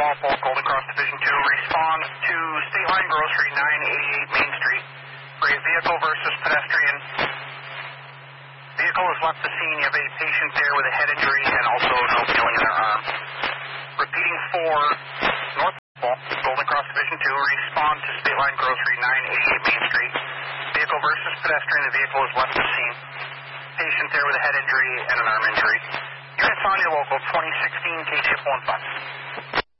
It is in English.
Walpole, Golden Cross Division 2. Respond to State Line Grocery, 988 Main Street. For a vehicle versus pedestrian. Vehicle has left the scene. You have a patient there with a head injury and also no feeling in their arm. Repeating for North Walpole, Golden Cross Division 2. Respond to State Line Grocery, 988 Main Street. Vehicle versus pedestrian. The vehicle has left the scene. Patient there with a head injury and an arm injury. Units on your local 2016 KCF 15.